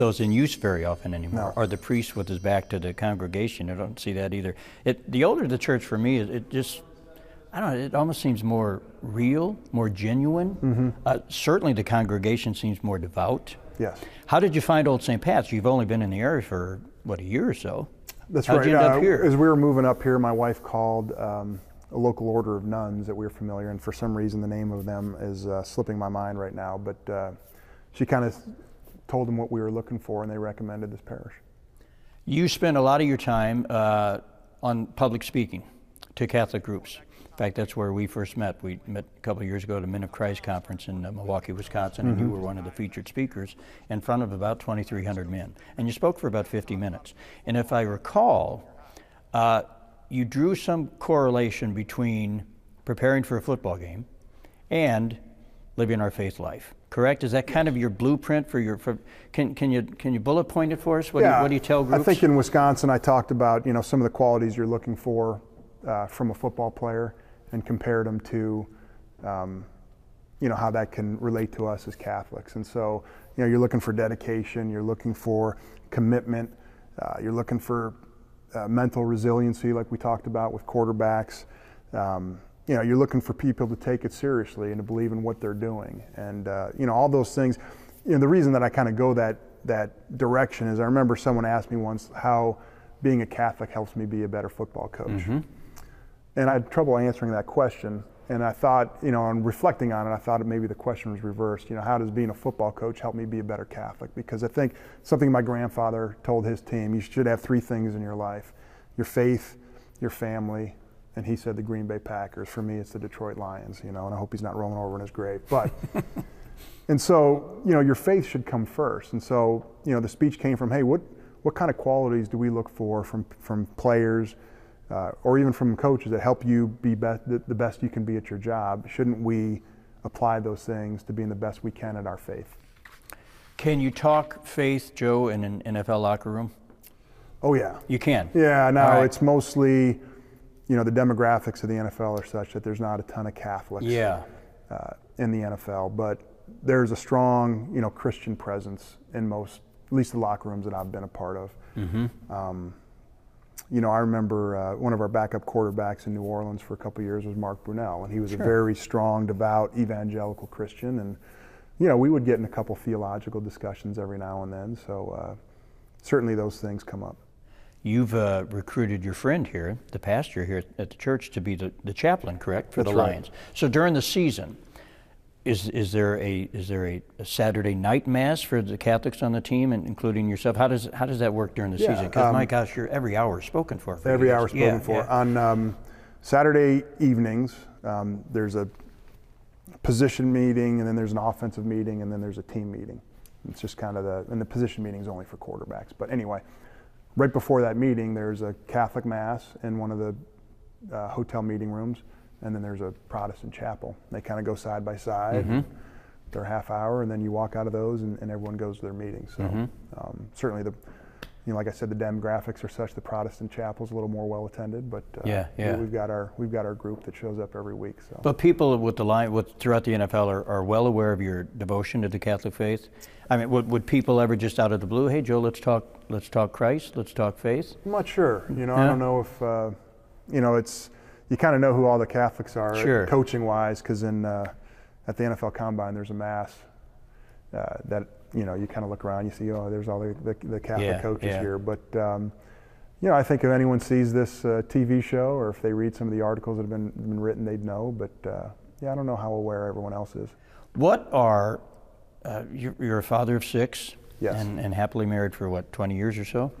those in use very often anymore, No. or the priest with his back to the congregation. I don't see that either. The older the church for me, it just, I don't know, it almost seems more real, more genuine. Certainly the congregation seems more devout. Yes. How did you find Old St. Pat's? You've only been in the area for, what, a year or so? That's How'd right. you end up here? As we were moving up here, my wife called a local order of nuns that we were familiar, and for some reason the name of them is slipping my mind right now, but she kind of told them what we were looking for, and they recommended this parish. You spend a lot of your time on public speaking to Catholic groups. In fact, that's where we first met. We met a couple of years ago at a Men of Christ conference in Milwaukee, Wisconsin, and you were one of the featured speakers in front of about 2,300 men. And you spoke for about 50 minutes. And if I recall, you drew some correlation between preparing for a football game and living our faith life. Correct? Is that kind of your blueprint for your? Can you bullet point it for us? What do you tell groups? I think in Wisconsin, I talked about some of the qualities you're looking for from a football player, and compared them to how that can relate to us as Catholics. And so you're looking for dedication, you're looking for commitment, you're looking for mental resiliency, like we talked about with quarterbacks. You're looking for people to take it seriously and to believe in what they're doing. And, all those things, the reason that I kind of go that direction is I remember someone asked me once how being a Catholic helps me be a better football coach. And I had trouble answering that question. And I thought, on reflecting on it, I thought maybe the question was reversed. How does being a football coach help me be a better Catholic? Because I think something my grandfather told his team, you should have three things in your life: your faith, your family, and he said the Green Bay Packers. For me, it's the Detroit Lions, and I hope he's not rolling over in his grave. But, and so, your faith should come first. And so, the speech came from, hey, what kind of qualities do we look for from players or even from coaches that help you be the best you can be at your job? Shouldn't we apply those things to being the best we can at our faith? Can you talk faith, Joe, in an NFL locker room? Oh, yeah. You can? Yeah, no, right. It's mostly... the demographics of the NFL are such that there's not a ton of Catholics in the NFL, but there's a strong, Christian presence in most, at least the locker rooms that I've been a part of. I remember one of our backup quarterbacks in New Orleans for a couple of years was Mark Brunell, and he was a very strong, devout, evangelical Christian, and we would get in a couple theological discussions every now and then, so certainly those things come up. You've recruited your friend here, the pastor here at the church, to be the chaplain, correct, for That's the right. Lions. So during the season, is there a Saturday night mass for the Catholics on the team, and including yourself? How does that work during the season? Because my gosh, you're every hour spoken for. Every hour spoken for. On Saturday evenings, there's a position meeting, and then there's an offensive meeting, and then there's a team meeting. It's just kind of and the position meeting is only for quarterbacks. But anyway. Right before that meeting, there's a Catholic Mass in one of the hotel meeting rooms, and then there's a Protestant chapel. They kind of go side by side. They're a half hour, and then you walk out of those, and everyone goes to their meetings. So certainly, like I said, the demographics are such. The Protestant chapel's a little more well attended, but we've got our group that shows up every week. So. But people throughout the NFL are well aware of your devotion to the Catholic faith. I mean, would people ever just out of the blue, hey Joe, let's talk Christ, let's talk faith? I'm not sure. I don't know if it's you kind of know who all the Catholics are coaching wise, because at the NFL Combine there's a mass that you kind of look around, you see, there's all the Catholic coaches here. But I think if anyone sees this TV show, or if they read some of the articles that have been written, they'd know. But I don't know how aware everyone else is. What are you're a father of 6, yes, and happily married for what, 20 years or so?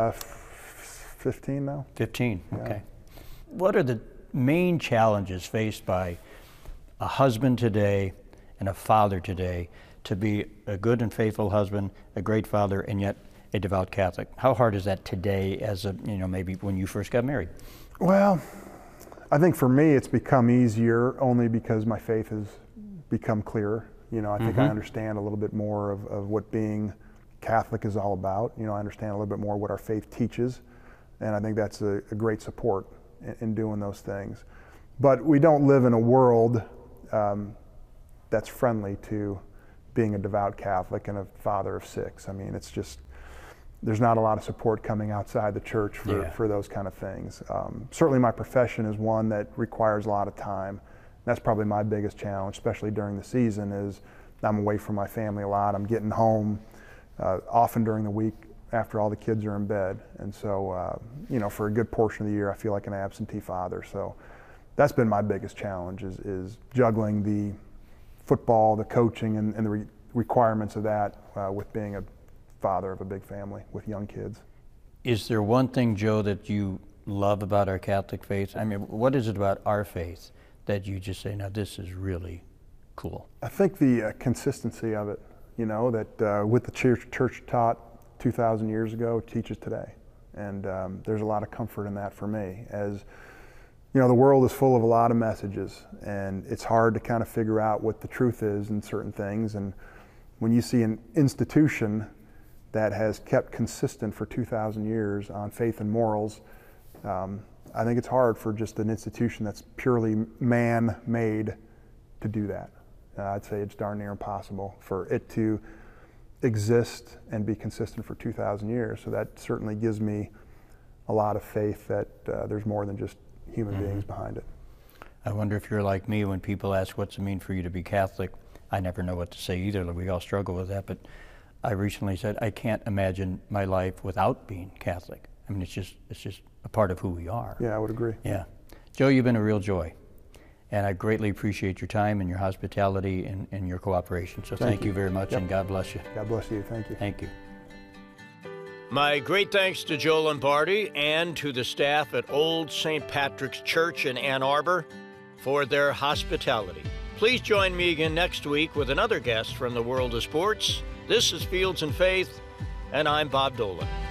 15 now. 15. Okay. What are the main challenges faced by a husband today and a father today to be a good and faithful husband, a great father, and yet a devout Catholic? How hard is that today as maybe when you first got married? Well, I think for me it's become easier only because my faith has become clearer. I think I understand a little bit more of what being Catholic is all about. I understand a little bit more what our faith teaches, and I think that's a great support in doing those things. But we don't live in a world that's friendly to being a devout Catholic and a father of 6. I mean, it's just, there's not a lot of support coming outside the church for those kind of things. Certainly my profession is one that requires a lot of time. That's probably my biggest challenge, especially during the season, is I'm away from my family a lot. I'm getting home often during the week after all the kids are in bed. And so, you know, for a good portion of the year, I feel like an absentee father. So that's been my biggest challenge, is juggling the football, the coaching, and the requirements of that with being a father of a big family with young kids. Is there one thing, Joe, that you love about our Catholic faith? I mean, what is it about our faith that you just say, now this is really cool? I think the consistency of it, you know, that what the church taught 2,000 years ago teaches today. And there's a lot of comfort in that for me. As you know, the world is full of a lot of messages, and it's hard to kind of figure out what the truth is in certain things. And when you see an institution that has kept consistent for 2,000 years on faith and morals, I think it's hard for just an institution that's purely man-made to do that. I'd say it's darn near impossible for it to exist and be consistent for 2,000 years. So that certainly gives me a lot of faith that there's more than just human beings behind it. I wonder if you're like me when people ask what's it mean for you to be Catholic. I never know what to say either. We all struggle with that, but I recently said I can't imagine my life without being Catholic. I mean, it's just a part of who we are. Yeah, I would agree. Yeah. Joe, you've been a real joy, and I greatly appreciate your time and your hospitality and your cooperation. So thank you very much, and God bless you. God bless you. Thank you. Thank you. My great thanks to Joe Lombardi and to the staff at Old St. Patrick's Church in Ann Arbor for their hospitality. Please join me again next week with another guest from the world of sports. This is Fields and Faith, and I'm Bob Dolan.